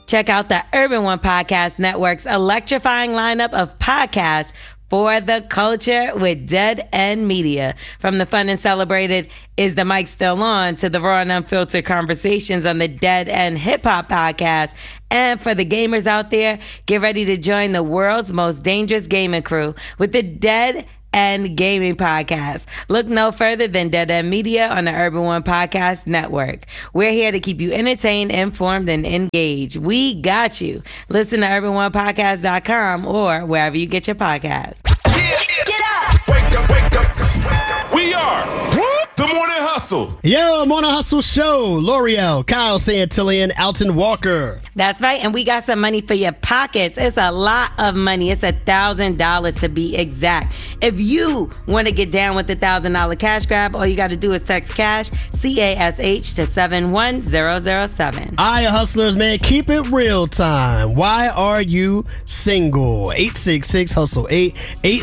Check out the Urban One Podcast Network's electrifying lineup of podcasts for the culture with Dead End Media. From the fun and celebrated Is the Mic Still On to the raw and unfiltered conversations on the Dead End Hip Hop Podcast. And for the gamers out there, get ready to join the world's most dangerous gaming crew with the Dead End Gaming Podcast. Look no further than Dead End Media on the Urban One Podcast Network. We're here to keep you entertained, informed, and engaged. We got you. Listen to urbanonepodcast.com or wherever you get your podcasts. Get up! Wake up, wake up. We are the Morning Hustle. Yo, Morning Hustle Show. L'Oreal, Kyle Santillan, Alton Walker. That's right, and we got some money for your pockets. It's a lot of money. It's $1,000 to be exact. If you want to get down with the $1,000 cash grab, all you got to do is text CASH, CASH, to 71007. Aye, hustlers, man, keep it real time. Why are you single? 866-HUSTLE-8,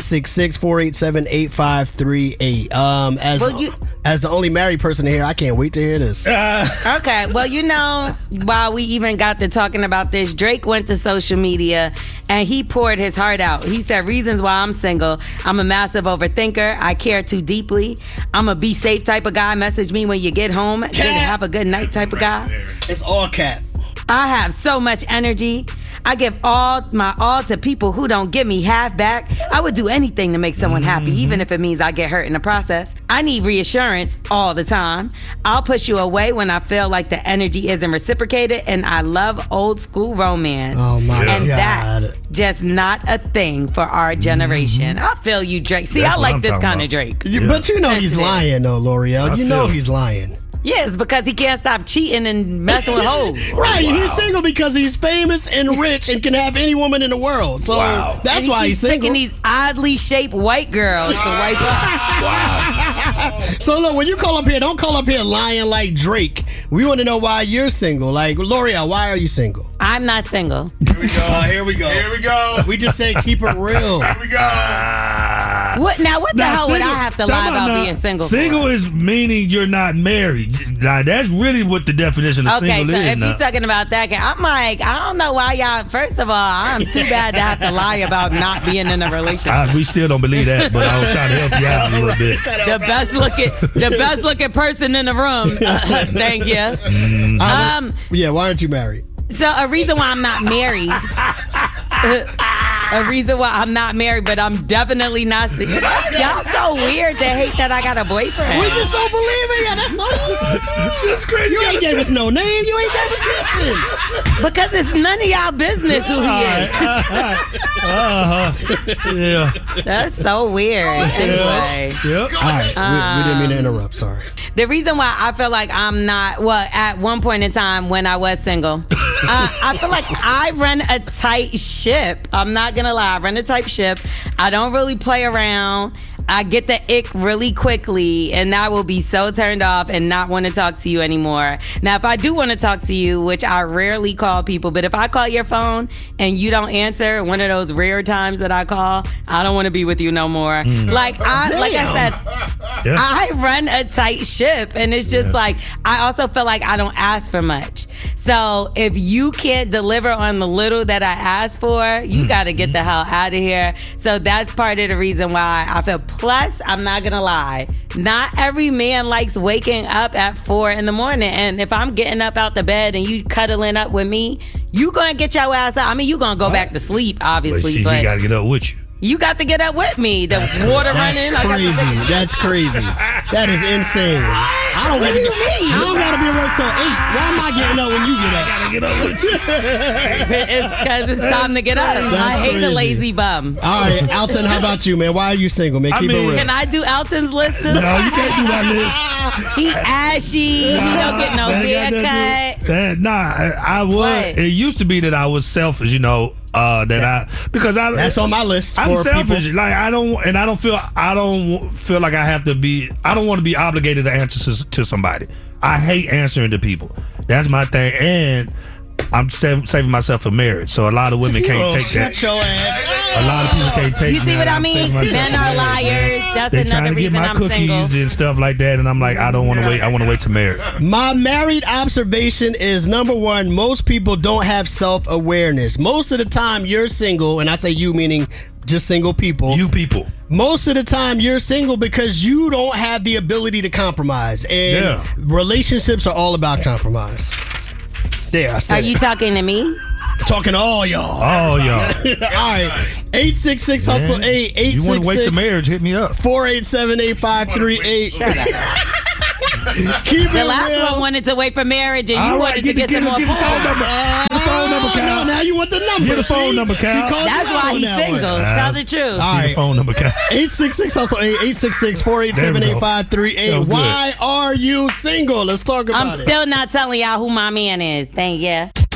866-487-8538. As the only married person here, I can't wait to hear this. Okay, well, you know, while we even got to talking about this, Drake went to social media and he poured his heart out. He said, reasons why I'm single: I'm a massive overthinker. I care too deeply. I'm a be safe type of guy. Message me when you get home. Get have a good night type of guy. It's all cap. I have so much energy. I give all my all to people who don't give me half back. I would do anything to make someone happy, even if it means I get hurt in the process. I need reassurance all the time. I'll push you away when I feel like the energy isn't reciprocated, and I love old school romance. Oh my God. And that's just not a thing for our generation. I feel you, Drake. See, That's I like this kind of Drake. But you know he's lying, though, L'Oreal. You know he's lying. Yes, because he can't stop cheating and messing with hoes. Right, he's single because he's famous and rich and can have any woman in the world. So that's why he's single. Picking these oddly shaped white girls to wipe up. Wow. So look, when you call up here, don't call up here lying like Drake. We want to know why you're single. Like, L'Oreal, why are you single? I'm not single. Here we go. Here we go. Here we go. We just say keep it real. Here we go. What the hell would I have to lie about being single for? Single is meaning you're not married. Now, that's really what the definition of single is. Okay, so if now. you're talking about that, I'm like, I don't know why y'all. First of all, I'm too bad to have to lie about not being in a relationship. We still don't believe that, but I'll try to help you out a little bit. The best looking person in the room. Thank you. Yeah, why aren't you married? So a reason why I'm not married. But I'm definitely not single. Y'all so weird to hate that I got a boyfriend. We just don't believe in you. That's so That's crazy. You ain't gave us no name. You ain't gave us nothing. Because it's none of y'all business who he is. Yeah. That's so weird. Anyway. Yep. All right, we didn't mean to interrupt. Sorry. The reason why I feel like I'm not, at one point in time when I was single, I feel like I run a tight ship. I'm not gonna lie, I run a tight ship. I don't really play around. I get the ick really quickly, and I will be so turned off and not want to talk to you anymore. Now, if I do want to talk to you, which I rarely call people, but if I call your phone and you don't answer, one of those rare times that I call, I don't want to be with you no more. Like I said, I run a tight ship, and it's just like, I also feel like I don't ask for much. So if you can't deliver on the little that I asked for, you got to get the hell out of here. So that's part of the reason why I feel. Plus, I'm not gonna lie, not every man likes waking up at 4 a.m. And if I'm getting up out the bed and you cuddling up with me, you gonna get your ass up. I mean, you gonna go back to sleep, obviously, But he got to get up with you. You got to get up with me. The water running. That's crazy. That is insane. I don't gotta be at work till 8. Why am I getting up when you get up? I got to get up with you. It's because it's time to get up. I hate the lazy bum. All right, Alton, how about you, man? Why are you single, man? Keep it real. Can I do Alton's list too? No, you can't do that list. He ashy. He don't get no haircut. I was. What? It used to be that I was selfish, That's on my list. I'm selfish. People. Like I don't feel like I have to be. I don't want to be obligated to answer to somebody. I hate answering to people. That's my thing. And I'm saving myself for marriage. So a lot of women can't take that. Shut your ass. A lot of people can't take. You see what I mean? Men are liars. That's They're another trying to get reason my I'm cookies single. and stuff like that, and I'm like, I don't want to wait. I want to wait to marry. My married observation is number one, most people don't have self-awareness. Most of the time you're single, and I say you meaning just single people. You people. Most of the time you're single because you don't have the ability to compromise. And relationships are all about compromise. There, I said Are you talking to me? talking to all y'all. Oh, y'all. All right. 866 Hustle 8. You want to wait to marriage? Hit me up. 487-8538. Shut up. Keep it The last real. one wanted to wait for marriage, and you All wanted right, to get some more the phone porn. number. Get the phone number, No, Cal. now you want the number. Get the phone number, Cal. She called That's you why out he's on that single. one. Tell the truth. All Get right. the phone number, Cal. 866 Hustle 8. 866-487-8538. That was good. Why are you single? Let's talk about I'm it. still not telling y'all who my man is. Thank you.